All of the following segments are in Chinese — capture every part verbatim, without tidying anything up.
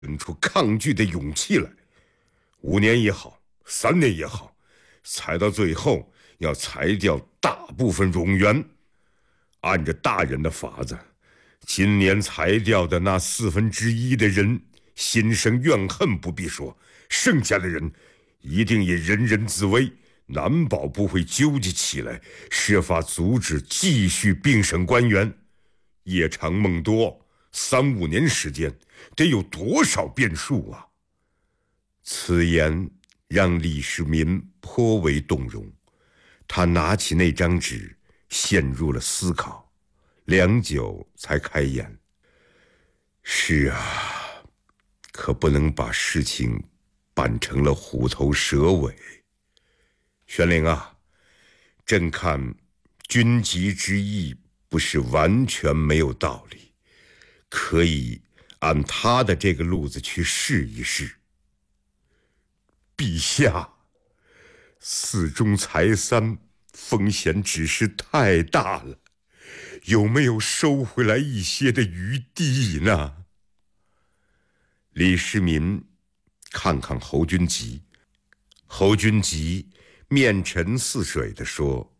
人出抗拒的勇气来。五年也好，三年也好，裁到最后要裁掉大部分冗员。按着大人的法子，今年裁掉的那四分之一的人心生怨恨不必说，剩下的人一定也人人自危，难保不会纠集起来，设法阻止继续并省官员。夜长梦多，三五年时间，得有多少变数啊！此言让李世民颇为动容，他拿起那张纸，陷入了思考，良久才开言：“是啊，可不能把事情办成了虎头蛇尾。玄龄啊，朕看军籍之意不是完全没有道理，可以按他的这个路子去试一试。陛下，四中裁三，风险只是太大了，有没有收回来一些的余地呢？”李世民看看侯君集，侯君集面沉似水地说：“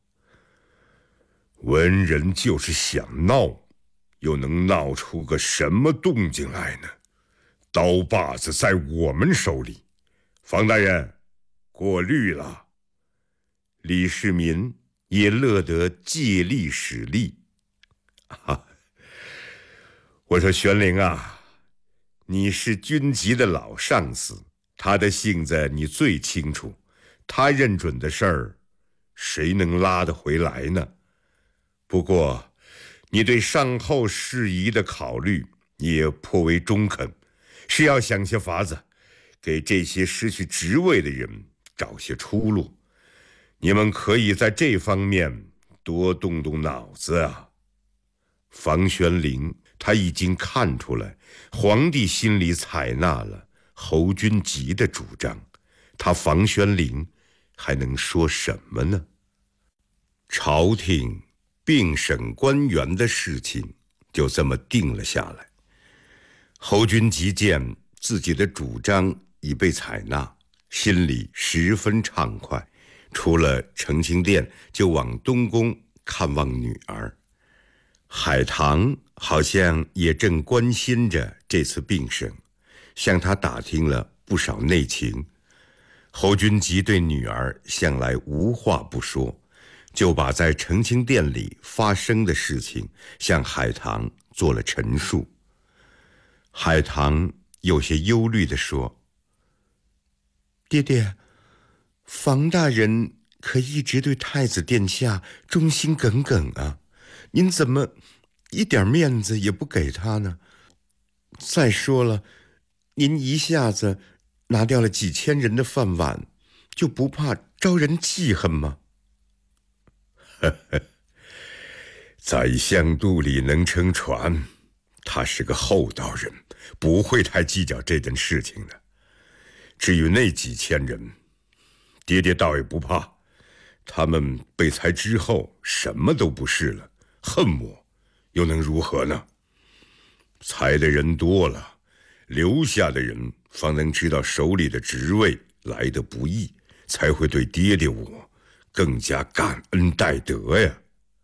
文人就是想闹，又能闹出个什么动静来呢？刀把子在我们手里，方大人，过虑了。”李世民也乐得借力使力。啊，我说玄龄啊，你是军籍的老上司，他的性子你最清楚，他认准的事儿，谁能拉得回来呢？不过你对上后事宜的考虑也颇为中肯，是要想些法子给这些失去职位的人找些出路。你们可以在这方面多动动脑子啊。房玄龄他已经看出来皇帝心里采纳了侯君集的主张，他房玄龄还能说什么呢？朝廷并省官员的事情就这么定了下来。侯君集见自己的主张已被采纳，心里十分畅快，出了承清殿就往东宫看望女儿。海棠好像也正关心着这次病省，向他打听了不少内情。侯君集对女儿向来无话不说，就把在承清殿里发生的事情向海棠做了陈述。海棠有些忧虑地说：“爹爹，房大人可一直对太子殿下忠心耿耿啊，您怎么一点面子也不给他呢？再说了，您一下子拿掉了几千人的饭碗，就不怕招人记恨吗？”呵呵，宰相肚里能撑船，他是个厚道人，不会太计较这件事情的。至于那几千人，爹爹倒也不怕，他们被裁之后什么都不是了，恨我又能如何呢？裁的人多了，留下的人方能知道手里的职位来得不易，才会对爹爹我更加感恩戴德呀。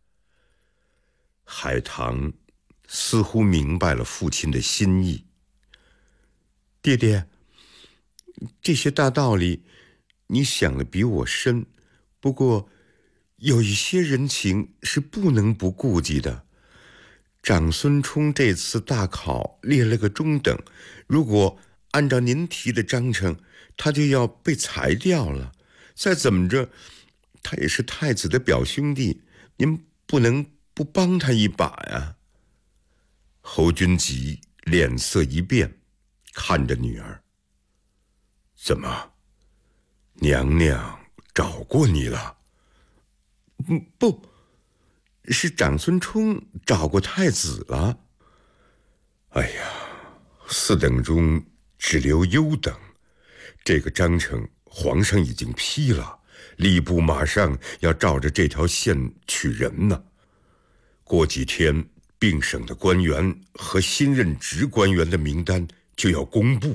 海棠似乎明白了父亲的心意。爹爹，这些大道理你想的比我深，不过有一些人情是不能不顾及的。长孙冲这次大考列了个中等，如果按照您提的章程，他就要被裁掉了。再怎么着，他也是太子的表兄弟，您不能不帮他一把呀。侯君集脸色一变，看着女儿：“怎么，娘娘找过你了？”“嗯，不，是长孙冲找过太子了。”“哎呀，四等中只留优等，这个章程皇上已经批了，吏部马上要照着这条线取人呢。过几天并省的官员和新任职官员的名单就要公布。